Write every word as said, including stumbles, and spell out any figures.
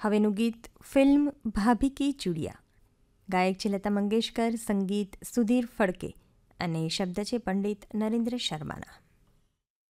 હવેનું ગીત ફિલ્મ ભાભી કી ચૂડિયા. ગાયક છે લતા મંગેશકર, સંગીત સુધીર ફડકે અને શબ્દ છે પંડિત નરેન્દ્ર શર્માના.